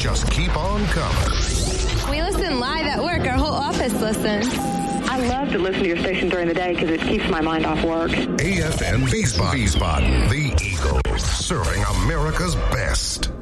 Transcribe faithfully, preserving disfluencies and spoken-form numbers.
just keep on coming. We listen live at work. Our whole office listens. I love to listen to your station during the day because it keeps my mind off work. A F M Wiesbaden, the Eagles, serving America's best.